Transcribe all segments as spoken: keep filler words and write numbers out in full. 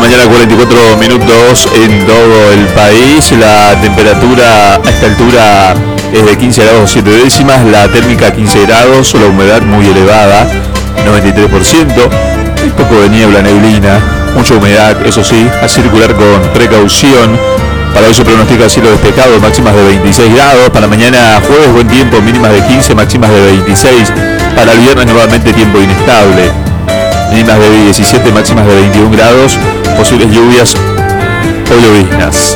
mañana, cuarenta y cuatro minutos en todo el país. La temperatura a esta altura es de quince grados siete décimas, la térmica quince grados, la humedad muy elevada, noventa y tres por ciento, un poco de niebla, neblina, mucha humedad, eso sí, a circular con precaución. Para hoy se pronostica cielo despejado, máximas de veintiséis grados. Para mañana jueves buen tiempo, mínimas de quince, máximas de veintiséis. Para el viernes nuevamente tiempo inestable, mínimas de diecisiete, máximas de veintiún grados, posibles lluvias o lloviznas.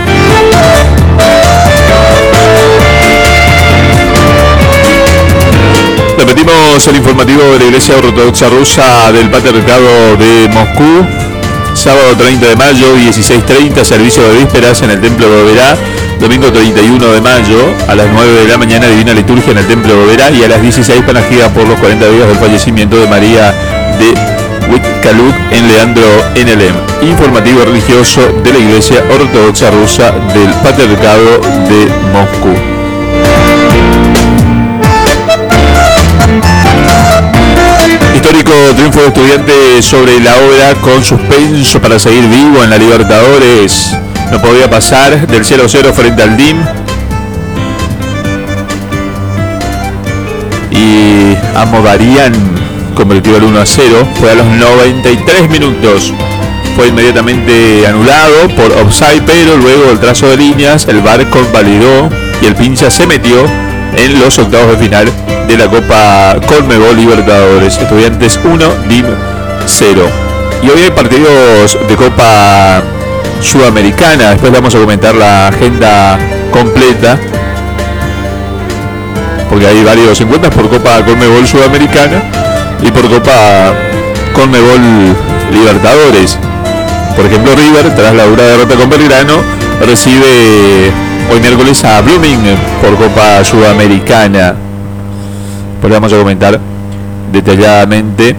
Repetimos el informativo de la Iglesia Ortodoxa Rusa del Patriarcado de Moscú. Sábado treinta de mayo, dieciséis treinta, servicio de vísperas en el Templo de Oberá. Domingo treinta y uno de mayo, a las nueve de la mañana, Divina Liturgia en el Templo de Oberá. Y a las dieciséis, Panagida por los cuarenta días del fallecimiento de María de Huitkaluk en Leandro, en el Em. Informativo religioso de la Iglesia Ortodoxa Rusa del Patriarcado de Moscú. Histórico triunfo de Estudiantes sobre la obra con suspenso para seguir vivo en la Libertadores. No podía pasar del cero cero frente al D I M. Y Amodarian convirtió el uno a cero. Fue a los noventa y tres minutos. Fue inmediatamente anulado por offside, pero luego del trazo de líneas el V A R convalidó y el pincha se metió en los octavos de final de la Copa Conmebol Libertadores. Estudiantes uno, D I M cero. Y hoy hay partidos de Copa Sudamericana. Después vamos a comentar la agenda completa, porque hay varios encuentros por Copa Conmebol Sudamericana y por Copa Conmebol Libertadores. Por ejemplo, River, tras la dura derrota con Belgrano, recibe hoy miércoles a Blooming por Copa Sudamericana. Pues vamos a comentar detalladamente.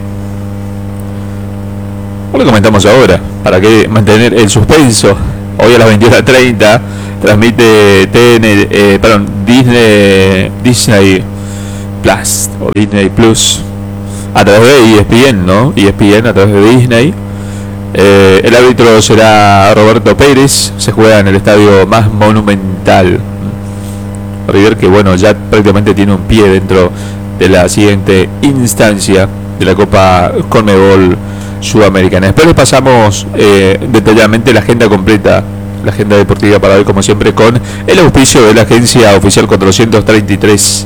O lo comentamos ahora, para que mantener el suspenso. Hoy a las veintiuna treinta transmite T N, eh, perdón, Disney, Disney Plus o Disney Plus a través de E S P N, ¿no? E S P N a través de Disney. Eh, el árbitro será Roberto Pérez. Se juega en el estadio más monumental. River, que bueno, ya prácticamente tiene un pie dentro de la siguiente instancia de la Copa Conmebol Sudamericana. Después les pasamos eh, detalladamente la agenda completa, la agenda deportiva para hoy, como siempre, con el auspicio de la agencia oficial cuatrocientos treinta y tres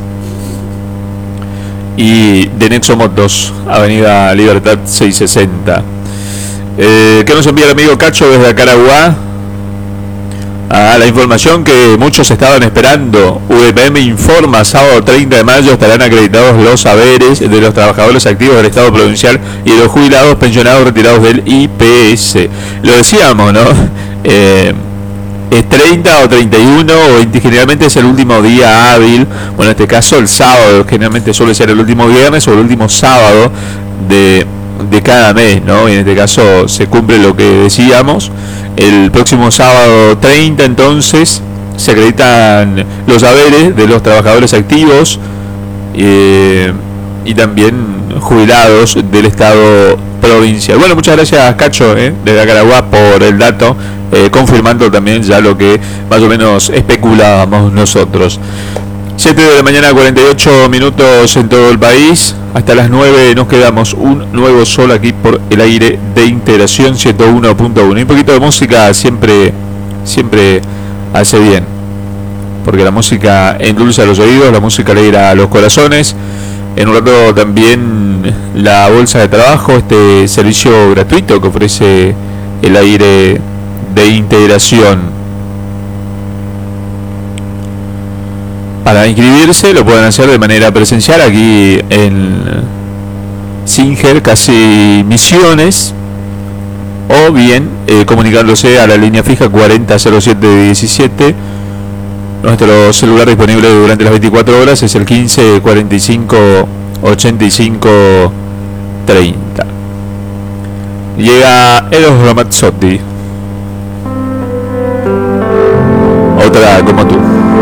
y de Nexo Motos, Avenida Libertad seiscientos sesenta. Eh, ¿Qué nos envía el amigo Cacho desde Acaraguá? Ah, la información que muchos estaban esperando. U D P M informa, sábado treinta de mayo estarán acreditados los haberes de los trabajadores activos del Estado provincial y de los jubilados pensionados retirados del I P S. Lo decíamos, ¿no? Eh, es treinta o treinta y uno, o generalmente es el último día hábil. Bueno, en este caso el sábado, generalmente suele ser el último viernes o el último sábado de... de cada mes, ¿no? Y en este caso se cumple lo que decíamos. El próximo sábado treinta, entonces, se acreditan los haberes de los trabajadores activos eh, y también jubilados del Estado provincial. Bueno, muchas gracias, Cacho, eh, desde Acaraguá, por el dato, eh, confirmando también ya lo que más o menos especulábamos nosotros. siete de la mañana, cuarenta y ocho minutos en todo el país. Hasta las nueve nos quedamos. Un nuevo sol aquí por el aire de Integración ciento uno punto uno. Y un poquito de música siempre, siempre hace bien, porque la música endulza los oídos, la música alegra los corazones. En un rato también la bolsa de trabajo, este servicio gratuito que ofrece el aire de Integración. Para inscribirse lo pueden hacer de manera presencial aquí en Singer, casi Misiones, o bien eh, comunicándose a la línea fija cuarenta cero siete diecisiete. Nuestro celular disponible durante las veinticuatro horas es el quince cuarenta y cinco ochenta y cinco treinta. Llega Eros Ramazzotti, otra como tú.